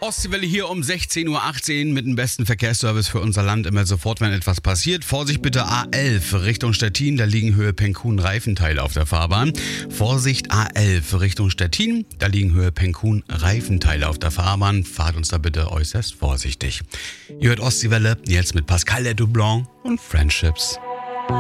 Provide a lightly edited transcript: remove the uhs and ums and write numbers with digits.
Ostseewelle hier um 16.18 Uhr mit dem besten Verkehrsservice für unser Land. Immer sofort, wenn etwas passiert. Vorsicht bitte A11 Richtung Stettin, da liegen Höhe Penkun Reifenteile auf der Fahrbahn. Vorsicht A11 Richtung Stettin, da liegen Höhe Penkun Reifenteile auf der Fahrbahn. Fahrt uns da bitte äußerst vorsichtig. Ihr hört Ostseewelle, jetzt mit Pascal Letoublon und Friendships.